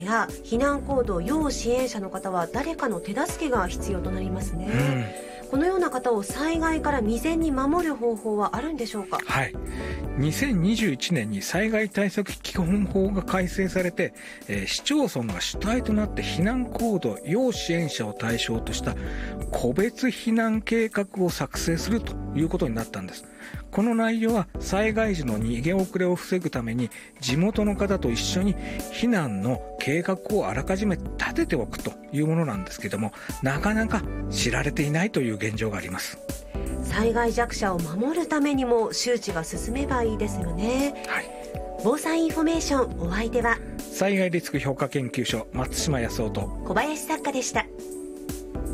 や避難行動要支援者の方は誰かの手助けが必要となりますね、このような方を災害から未然に守る方法はあるんでしょうか。 はい、2021年に災害対策基本法が改正されて、市町村が主体となって避難行動要支援者を対象とした個別避難計画を作成するということになったんです。この内容は災害時の逃げ遅れを防ぐために地元の方と一緒に避難の計画をあらかじめ立てておくというものなんですけども、なかなか知られていないという現状があります。 災害弱者を守るためにも周知が進めばいいですよね、はい、防災インフォメーション、お相手は災害リスク評価研究所松島康夫と小林作家でした。